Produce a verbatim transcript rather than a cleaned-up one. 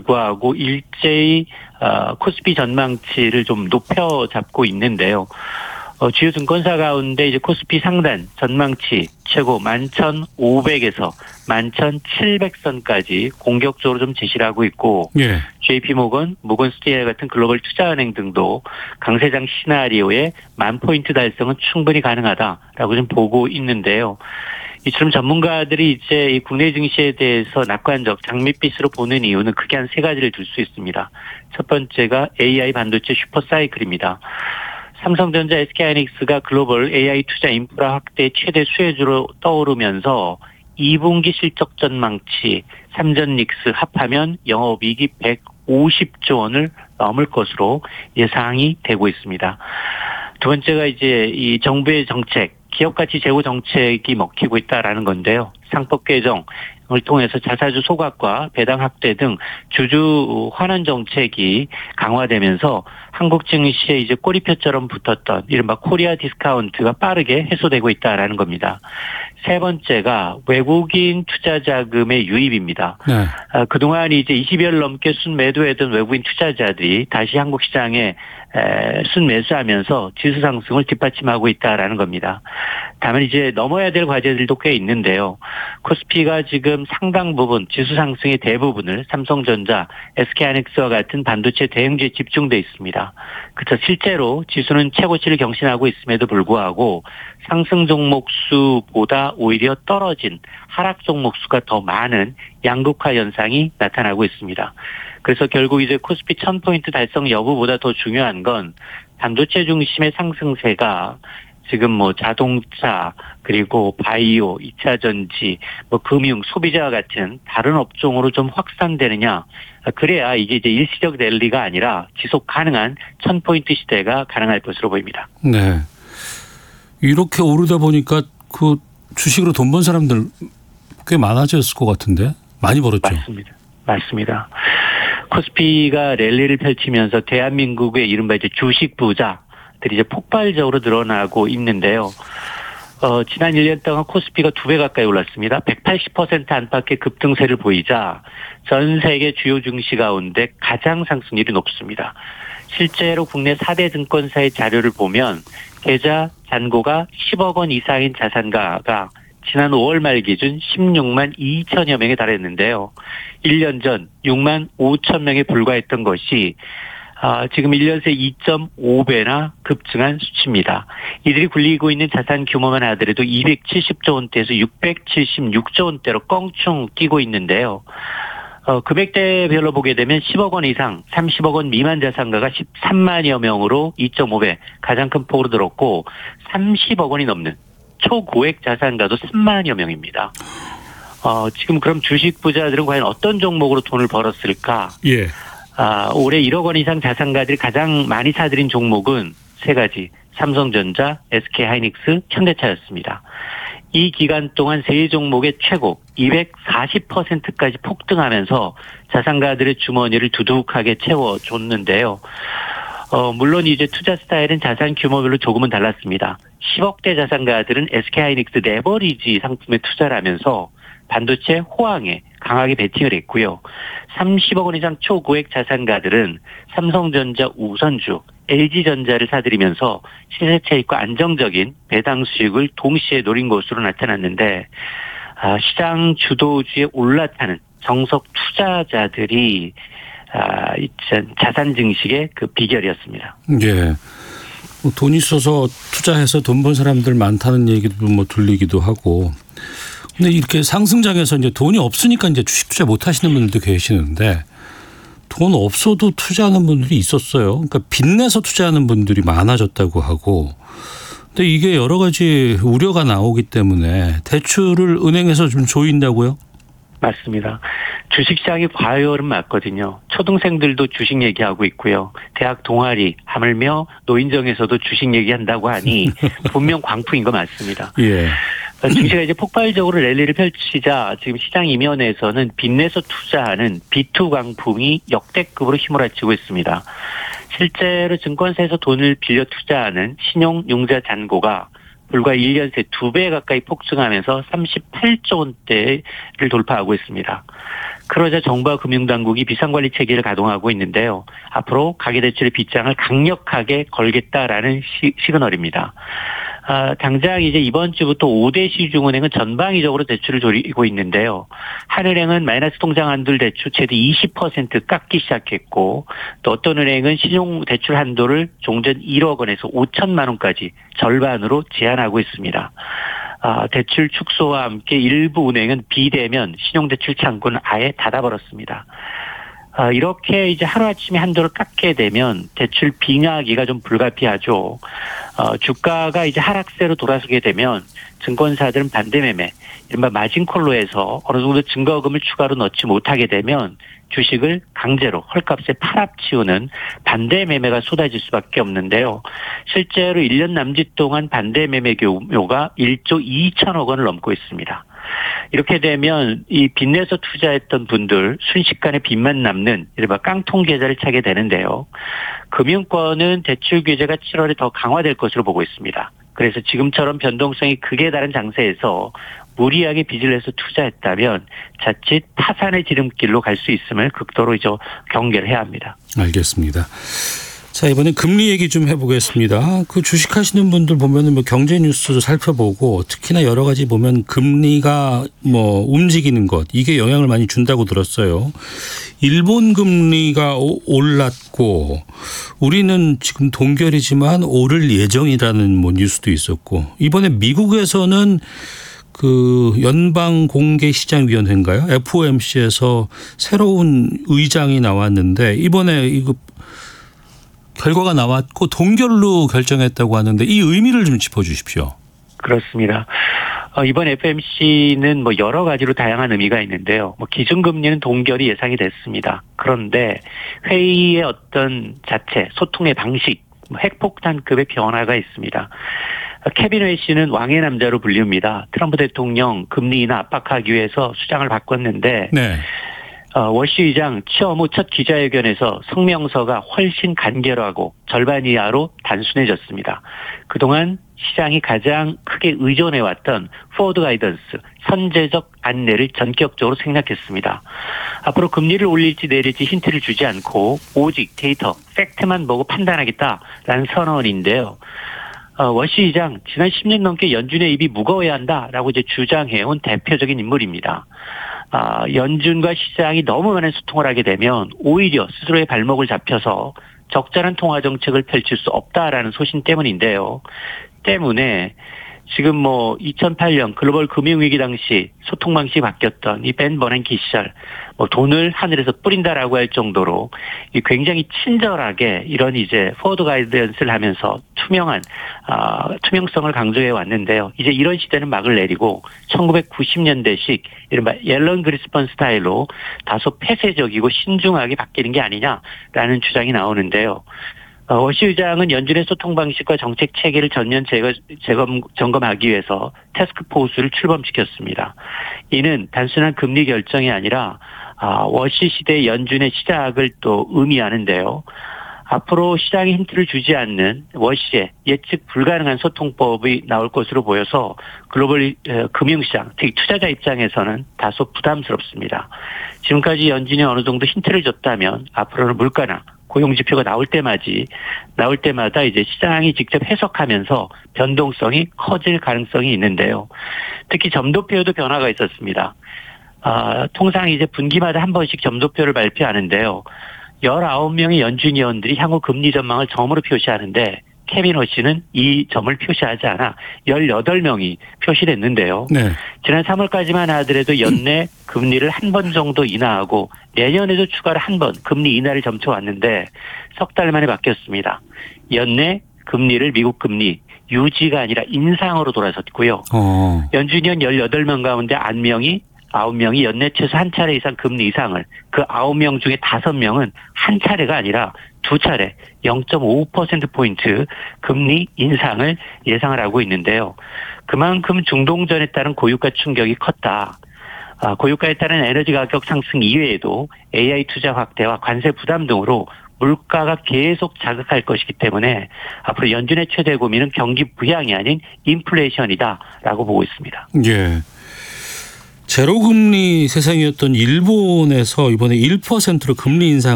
불구하고 일제히 어, 코스피 전망치를 좀 높여 잡고 있는데요. 어, 주요 증권사 가운데 이제 코스피 상단 전망치 최고 만 천오백에서 만 천칠백 선까지 공격적으로 좀 제시를 하고 있고, 예. 제이피모건, 모건 스탠리 같은 글로벌 투자은행 등도 강세장 시나리오에 만 포인트 달성은 충분히 가능하다라고 좀 보고 있는데요. 이처럼 전문가들이 이제 이 국내 증시에 대해서 낙관적 장밋빛으로 보는 이유는 크게 한 세 가지를 들 수 있습니다. 첫 번째가 에이아이 반도체 슈퍼 사이클입니다. 삼성전자, 에스케이하이닉스가 글로벌 에이아이 투자 인프라 확대 최대 수혜주로 떠오르면서 이 분기 실적 전망치 삼전 릭스 합하면 영업이익이 백오십조 원을 넘을 것으로 예상이 되고 있습니다. 두 번째가 이제 이 정부의 정책, 기업가치 제고 정책이 먹히고 있다라는 건데요. 상법 개정을 통해서 자사주 소각과 배당 확대 등 주주 환원 정책이 강화되면서 한국 증시에 이제 꼬리표처럼 붙었던 이른바 코리아 디스카운트가 빠르게 해소되고 있다라는 겁니다. 세 번째가 외국인 투자 자금의 유입입니다. 네. 아, 그동안 이제 이십여일 넘게 순매도했던 외국인 투자자들이 다시 한국 시장에 에, 순매수하면서 지수 상승을 뒷받침하고 있다라는 겁니다. 다만 이제 넘어야 될 과제들도 꽤 있는데요. 코스피가 지금 상당 부분 지수 상승의 대부분을 삼성전자, 에스케이하이닉스와 같은 반도체 대형주에 집중돼 있습니다. 그래서 실제로 지수는 최고치를 경신하고 있음에도 불구하고 상승 종목 수보다 오히려 떨어진 하락 종목 수가 더 많은 양극화 현상이 나타나고 있습니다. 그래서 결국 이제 코스피 천 포인트 달성 여부보다 더 중요한 건 반도체 중심의 상승세가 지금 뭐 자동차 그리고 바이오, 이차 전지, 뭐 금융, 소비자와 같은 다른 업종으로 좀 확산되느냐. 그래야 이게 이제 일시적 랠리가 아니라 지속 가능한 천 포인트 시대가 가능할 것으로 보입니다. 네. 이렇게 오르다 보니까 그 주식으로 돈 번 사람들 꽤 많아졌을 것 같은데 많이 벌었죠. 맞습니다. 맞습니다. 코스피가 랠리를 펼치면서 대한민국의 이른바 이제 주식 부자들이 이제 폭발적으로 늘어나고 있는데요. 어, 지난 일 년 동안 코스피가 두 배 가까이 올랐습니다. 백팔십 퍼센트 안팎의 급등세를 보이자 전 세계 주요 증시 가운데 가장 상승률이 높습니다. 실제로 국내 사 대 증권사의 자료를 보면 계좌 잔고가 십억 원 이상인 자산가가 지난 오월 말 기준 십육만 이천여 명에 달했는데요. 일 년 전 육만 오천 명에 불과했던 것이 아, 지금 일 년 새 이 점 오 배나 급증한 수치입니다. 이들이 굴리고 있는 자산 규모만 하더라도 이백칠십조 원대에서 육백칠십육조 원대로 껑충 뛰고 있는데요. 어, 금액대별로 보게 되면 십억 원 이상, 삼십억 원 미만 자산가가 십삼만여 명으로 이 점 오 배 가장 큰 폭으로 늘었고 삼십억 원이 넘는 초고액 자산가도 삼만여 명입니다. 어, 지금 그럼 주식 부자들은 과연 어떤 종목으로 돈을 벌었을까? 예. 아, 올해 일억 원 이상 자산가들이 가장 많이 사들인 종목은 세 가지. 삼성전자, 에스케이하이닉스, 현대차였습니다. 이 기간 동안 세 종목의 최고 이백사십 퍼센트까지 폭등하면서 자산가들의 주머니를 두둑하게 채워줬는데요. 어, 물론 이제 투자 스타일은 자산 규모별로 조금은 달랐습니다. 십억대 자산가들은 에스케이하이닉스 레버리지 상품에 투자를 하면서 반도체 호황에 강하게 베팅을 했고요. 삼십억 원 이상 초고액 자산가들은 삼성전자 우선주, 엘지전자를 사들이면서 시세 차익과 안정적인 배당 수익을 동시에 노린 것으로 나타났는데 아, 시장 주도주에 올라타는 정석 투자자들이 아, 자산 증식의 그 비결이었습니다. 예. 뭐 돈 있어서 투자해서 돈 번 사람들 많다는 얘기도 뭐 들리기도 하고. 근데 이렇게 상승장에서 이제 돈이 없으니까 이제 주식 투자 못 하시는 분들도 계시는데 돈 없어도 투자하는 분들이 있었어요. 그러니까 빚내서 투자하는 분들이 많아졌다고 하고. 근데 이게 여러 가지 우려가 나오기 때문에 대출을 은행에서 좀 조인다고요? 맞습니다. 주식시장이 과열은 맞거든요. 초등생들도 주식 얘기하고 있고요. 대학 동아리, 하물며 노인정에서도 주식 얘기한다고 하니 분명 광풍인 거 맞습니다. 예. 증시가 이제 폭발적으로 랠리를 펼치자 지금 시장 이면에서는 빚내서 투자하는 비투 광풍이 역대급으로 휘몰아치고 있습니다. 실제로 증권사에서 돈을 빌려 투자하는 신용융자 잔고가 불과 일 년 새 두 배 가까이 폭증하면서 삼십팔조 원대를 돌파하고 있습니다. 그러자 정부와 금융당국이 비상관리 체계를 가동하고 있는데요. 앞으로 가계대출의 빗장을 강력하게 걸겠다라는 시, 시그널입니다. 아, 당장 이제 이번 주부터 오 대 시중은행은 전방위적으로 대출을 줄이고 있는데요. 한은행은 마이너스 통장 한도를 대출 최대 이십 퍼센트 깎기 시작했고, 또 어떤 은행은 신용 대출 한도를 종전 일억 원에서 오천만 원까지 절반으로 제한하고 있습니다. 아, 대출 축소와 함께 일부 은행은 비대면 신용대출 창구는 아예 닫아버렸습니다. 아, 이렇게 이제 하루아침에 한도를 깎게 되면 대출 빙하기가 좀 불가피하죠. 어, 주가가 이제 하락세로 돌아서게 되면 증권사들은 반대매매, 이른바 마진콜로 해서 어느 정도 증거금을 추가로 넣지 못하게 되면 주식을 강제로 헐값에 팔아치우는 반대매매가 쏟아질 수밖에 없는데요. 실제로 일 년 남짓 동안 반대매매 규모가 일조 이천억 원을 넘고 있습니다. 이렇게 되면 이 빚내서 투자했던 분들 순식간에 빚만 남는 이른바 깡통 계좌를 차게 되는데요. 금융권은 대출 규제가 칠월에 더 강화될 것으로 보고 있습니다. 그래서 지금처럼 변동성이 극에 달한 장세에서 무리하게 빚을 내서 투자했다면 자칫 파산의 지름길로 갈 수 있음을 극도로 이제 경계를 해야 합니다. 알겠습니다. 자, 이번엔 금리 얘기 좀 해보겠습니다. 그 주식하시는 분들 보면은 뭐 경제 뉴스도 살펴보고 특히나 여러 가지 보면 금리가 뭐 움직이는 것 이게 영향을 많이 준다고 들었어요. 일본 금리가 올랐고 우리는 지금 동결이지만 오를 예정이라는 뭐 뉴스도 있었고 이번에 미국에서는 그 연방공개시장위원회인가요? 에프오엠씨에서 새로운 의장이 나왔는데 이번에 이거 결과가 나왔고 동결로 결정했다고 하는데 이 의미를 좀 짚어주십시오. 그렇습니다. 어, 이번 에프오엠씨는 뭐 여러 가지로 다양한 의미가 있는데요. 뭐 기준금리는 동결이 예상이 됐습니다. 그런데 회의의 어떤 자체, 소통의 방식, 뭐 핵폭탄급의 변화가 있습니다. 케빈 웨시는 왕의 남자로 불립니다. 트럼프 대통령 금리 인하 압박하기 위해서 수장을 바꿨는데 네. 어, 워시 의장 취임 후 첫 기자회견에서 성명서가 훨씬 간결하고 절반 이하로 단순해졌습니다. 그동안 시장이 가장 크게 의존해왔던 포워드 가이던스, 선제적 안내를 전격적으로 생략했습니다. 앞으로 금리를 올릴지 내릴지 힌트를 주지 않고 오직 데이터, 팩트만 보고 판단하겠다라는 선언인데요. 어, 워시 의장 지난 십 년 넘게 연준의 입이 무거워야 한다라고 이제 주장해온 대표적인 인물입니다. 아, 연준과 시장이 너무 많은 소통을 하게 되면 오히려 스스로의 발목을 잡혀서 적절한 통화 정책을 펼칠 수 없다라는 소신 때문인데요. 때문에 지금 뭐 이천팔 년 글로벌 금융위기 당시 소통 방식이 바뀌었던 이 벤 버냉키 시절 뭐 돈을 하늘에서 뿌린다라고 할 정도로 이 굉장히 친절하게 이런 이제 포워드 가이던스를 하면서 투명한 아, 투명성을 강조해 왔는데요. 이제 이런 시대는 막을 내리고 천구백구십 년대식 이른바 옐런 그리스펀 스타일로 다소 폐쇄적이고 신중하게 바뀌는 게 아니냐라는 주장이 나오는데요. 워시 의장은 연준의 소통 방식과 정책 체계를 전면 제거, 재검, 점검하기 위해서 태스크포스를 출범시켰습니다. 이는 단순한 금리 결정이 아니라 워시 시대 연준의 시작을 또 의미하는데요. 앞으로 시장에 힌트를 주지 않는 워시의 예측 불가능한 소통법이 나올 것으로 보여서 글로벌 금융시장, 특히 투자자 입장에서는 다소 부담스럽습니다. 지금까지 연준이 어느 정도 힌트를 줬다면 앞으로는 물가나 고용지표가 나올 때마지 나올 때마다 이제 시장이 직접 해석하면서 변동성이 커질 가능성이 있는데요. 특히 점도표에도 변화가 있었습니다. 아, 통상 이제 분기마다 한 번씩 점도표를 발표하는데요. 열아홉 명의 연준 위원들이 향후 금리 전망을 점으로 표시하는데 케빈 워시는 이 점을 표시하지 않아 열여덟 명이 표시됐는데요. 네. 지난 삼월까지만 하더라도 연내 금리를 한 번 정도 인하하고 내년에도 추가로 한 번 금리 인하를 점쳐왔는데 석 달 만에 바뀌었습니다. 연내 금리를 미국 금리 유지가 아니라 인상으로 돌아섰고요. 어. 연준 위원 열여덟 명 가운데 구 명이 아홉 명이 연내 최소 한 차례 이상 금리 이상을, 그 아홉 명 중에 다섯 명은 한 차례가 아니라 두 차례 영 점 오 퍼센트 포인트 금리 인상을 예상을 하고 있는데요. 그만큼 중동전에 따른 고유가 충격이 컸다. 고유가에 따른 에너지 가격 상승 이외에도 에이아이 투자 확대와 관세 부담 등으로 물가가 계속 자극할 것이기 때문에 앞으로 연준의 최대 고민은 경기 부양이 아닌 인플레이션이다라고 보고 있습니다. 예. 제로금리 세상이었던 일본에서 이번에 일 퍼센트로 금리 인상